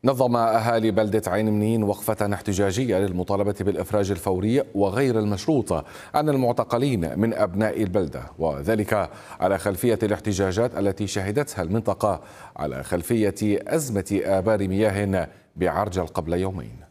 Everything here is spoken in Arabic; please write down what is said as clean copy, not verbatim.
نظم أهالي بلدة عين منين وقفة احتجاجية للمطالبة بالإفراج الفوري وغير المشروط عن المعتقلين من أبناء البلدة، وذلك على خلفية الاحتجاجات التي شهدتها المنطقة على خلفية أزمة آبار مياه بعرجل قبل يومين.